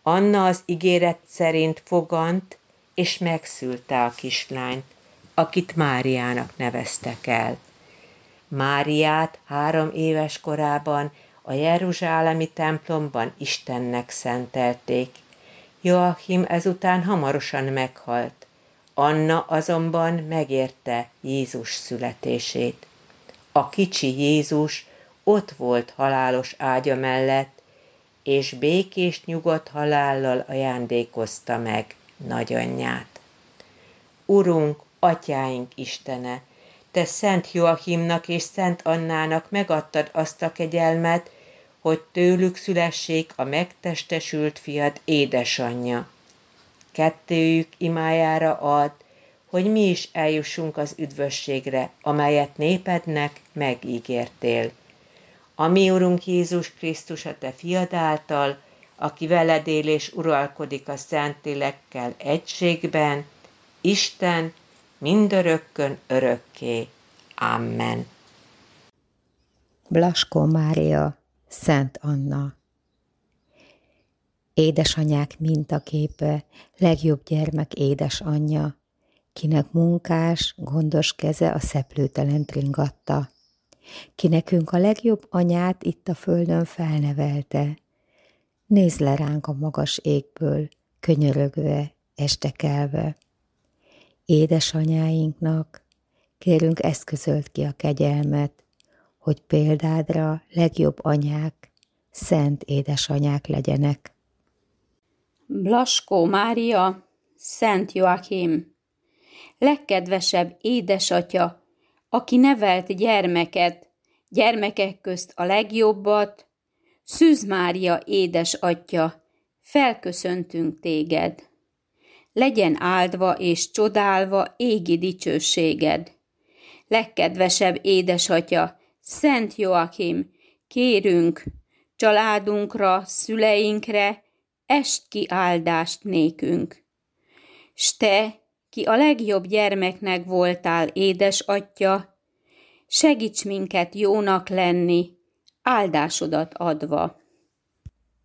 Anna az ígéret szerint fogant, és megszülte a kislányt, akit Máriának neveztek el. Máriát 3 éves korában a jeruzsálemi templomban Istennek szentelték. Joachim ezután hamarosan meghalt. Anna azonban megérte Jézus születését. A kicsi Jézus ott volt halálos ágya mellett, és békés nyugodt halállal ajándékozta meg nagyanyját. Urunk, atyáink Istene, te Szent Joachimnak és Szent Annának megadtad azt a kegyelmet, hogy tőlük szülessék a megtestesült fiad édesanyja. Kettőjük imájára add, hogy mi is eljussunk az üdvösségre, amelyet népednek megígértél. A mi Urunk Jézus Krisztus a te fiad által, aki veled él és uralkodik a Szentlélekkel egységben, Isten mindörökkön örökké. Amen. Blaskó Mária, Szent Anna. Édesanyák mintaképe, legjobb gyermek édesanyja, kinek munkás, gondos keze a szeplőtelent ringatta, ki nekünk a legjobb anyát itt a földön felnevelte. Nézz le ránk a magas égből, könyörögve, estekelve. Édesanyáinknak kérünk, eszközöld ki a kegyelmet, hogy példádra legjobb anyák, szent édesanyák legyenek. Blaskó Mária, Szent Joachim, legkedvesebb édesatya, aki nevelt gyermeket, gyermekek közt a legjobbat, Szűz Mária édesatya, felköszöntünk téged. Legyen áldva és csodálva égi dicsőséged. Legkedvesebb édesatya, Szent Joachim, kérünk, családunkra, szüleinkre, est ki áldást nékünk. S te, ki a legjobb gyermeknek voltál édesatya, segíts minket jónak lenni, áldásodat adva.